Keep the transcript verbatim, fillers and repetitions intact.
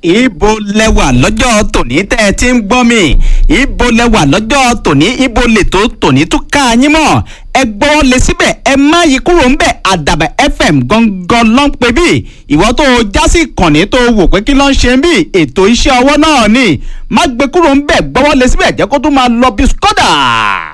ibo lẹwà lọ́jọ́ tòní tẹ́ ẹ ti ń gbọ́ mi ibo lẹwà lọ́jọ́ tòní ibo lètò tòní tún ká yín mọ́ ẹ gbọ́ lé síbẹ̀ ẹ má yí kúrò ńbẹ̀ Àdàbà F M gangan ló ń pè bí ìwọ tó o já sí ìkànnì tó o wò pé kí ló ń ṣe bí ètò iṣẹ́ ọwọ́ náà ni má gbé kúrò ńbẹ̀ gbọ́ lé síbẹ̀ jẹ́ kó tún máa lọ bí skọ́dà.